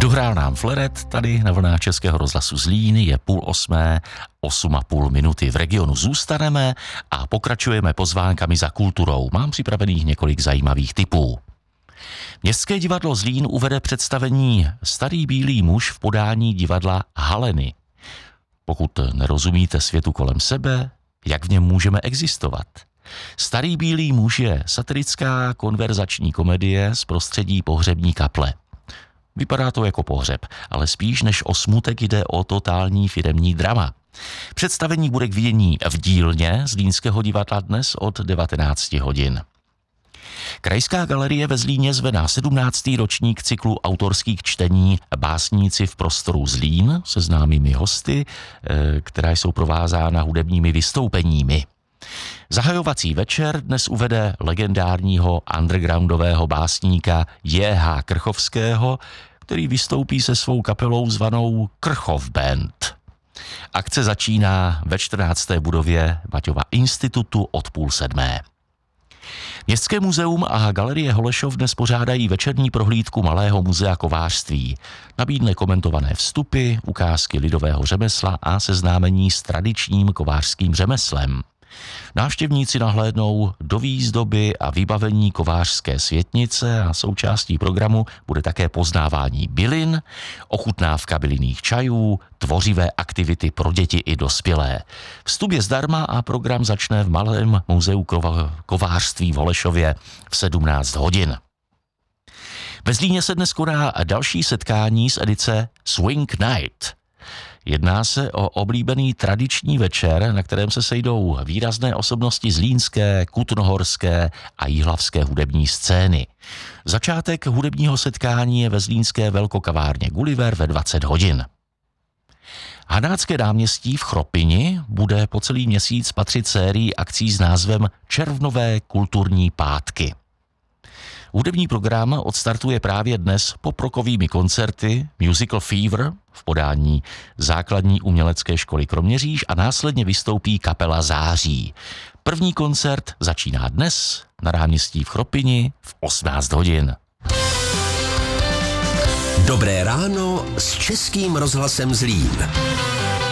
Zuhrál nám Fleret tady na vlnách Českého rozhlasu Zlín, je 7:30, 8,5 minuty. V regionu zůstaneme a pokračujeme pozvánkami za kulturou. Mám připravených několik zajímavých tipů. Městské divadlo Zlín uvede představení Starý bílý muž v podání divadla Haleny. Pokud nerozumíte světu kolem sebe, jak v něm můžeme existovat? Starý bílý muž je satirická konverzační komedie z prostředí pohřební kaple. Vypadá to jako pohřeb, ale spíš než o smutek jde o totální firemní drama. Představení bude k vidění v dílně Zlínského divadla dnes od 19 hodin. Krajská galerie ve Zlíně zve na 17. ročník cyklu autorských čtení Básníci v prostoru Zlín se známými hosty, která jsou provázána hudebními vystoupeními. Zahajovací večer dnes uvede legendárního undergroundového básníka J.H. Krchovského, který vystoupí se svou kapelou zvanou Krchov Band. Akce začíná ve 14. budově Baťova institutu od 6:30. Městské muzeum a galerie Holešov dnes pořádají večerní prohlídku Malého muzea kovářství. Nabídne komentované vstupy, ukázky lidového řemesla a seznámení s tradičním kovářským řemeslem. Návštěvníci nahlédnou do výzdoby a vybavení kovářské světnice a součástí programu bude také poznávání bylin, ochutnávka bylinných čajů, tvořivé aktivity pro děti i dospělé. Vstup je zdarma a program začne v Malém muzeu kovářství v Holešově v 17 hodin. Ve Zlíně se dnes koná další setkání z edice Swing Night. Jedná se o oblíbený tradiční večer, na kterém se sejdou výrazné osobnosti zlínské, kutnohorské a jihlavské hudební scény. Začátek hudebního setkání je ve zlínské velkokavárně Gulliver ve 20 hodin. Hanácké náměstí v Chropini bude po celý měsíc patřit sérii akcí s názvem Červnové kulturní pátky. Hudební program odstartuje právě dnes poprokovými koncerty Musical Fever v podání Základní umělecké školy Kroměříž a následně vystoupí kapela Září. První koncert začíná dnes na náměstí v Chropini v 18 hodin. Dobré ráno s Českým rozhlasem Zlín.